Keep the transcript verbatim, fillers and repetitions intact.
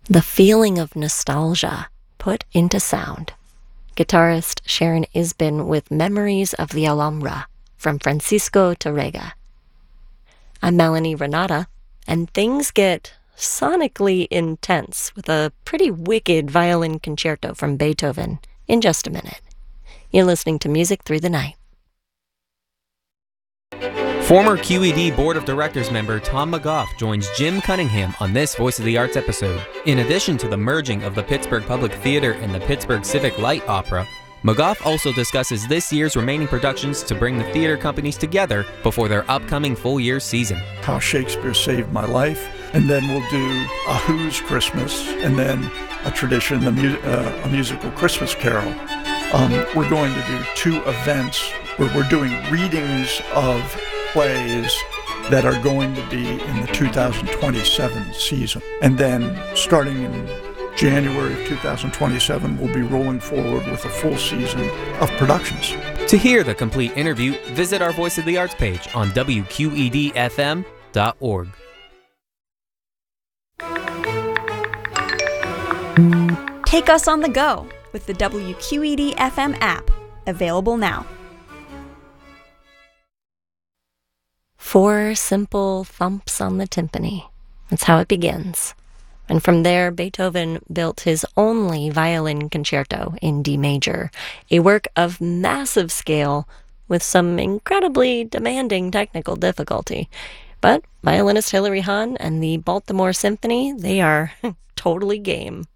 The feeling of nostalgia put into sound. Guitarist Sharon Isbin with Memories of the Alhambra, from Francisco Tárrega. I'm Melanie Renata, and things get sonically intense with a pretty wicked violin concerto from Beethoven in just a minute. You're listening to Music Through the Night. Former Q E D Board of Directors member Tom McGough joins Jim Cunningham on this Voice of the Arts episode. In addition to the merging of the Pittsburgh Public Theater and the Pittsburgh Civic Light Opera, McGough also discusses this year's remaining productions to bring the theater companies together before their upcoming full-year season. How Shakespeare Saved My Life, and then we'll do A Who's Christmas, and then a tradition, the mu- uh, a musical Christmas Carol. Um, we're going to do two events where we're doing readings of plays that are going to be in the two thousand twenty-seven season. And then starting in January of two thousand twenty-seven, we'll be rolling forward with a full season of productions. To hear the complete interview, visit our Voice of the Arts page on W Q E D F M dot org. Take us on the go with the W Q E D F M app, available now. Four simple thumps on the timpani. That's how it begins. And from there, Beethoven built his only violin concerto in D major, a work of massive scale with some incredibly demanding technical difficulty. But violinist Hilary Hahn and the Baltimore Symphony, they are totally game.